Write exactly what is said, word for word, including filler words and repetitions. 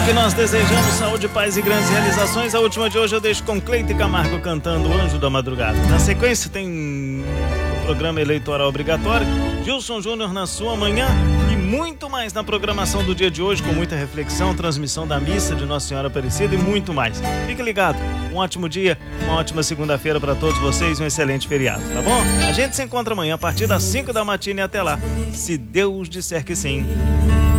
que nós desejamos saúde, paz e grandes realizações. A última de hoje eu deixo com Cleide Camargo cantando O Anjo da Madrugada. Na sequência tem o programa eleitoral obrigatório, Gilson Júnior na sua manhã e muito mais na programação do dia de hoje, com muita reflexão, transmissão da missa de Nossa Senhora Aparecida e muito mais. Fique ligado, um ótimo dia, uma ótima segunda-feira para todos vocês, um excelente feriado, tá bom? A gente se encontra amanhã a partir das cinco da matina e até lá, se Deus disser que sim.